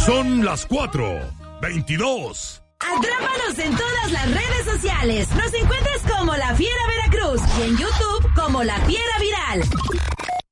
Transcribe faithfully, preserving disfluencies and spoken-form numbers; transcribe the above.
Son las cuatro veintidós. Atrápanos en todas las redes sociales. Nos encuentras como La Fiera Veracruz y en YouTube como La Fiera Viral.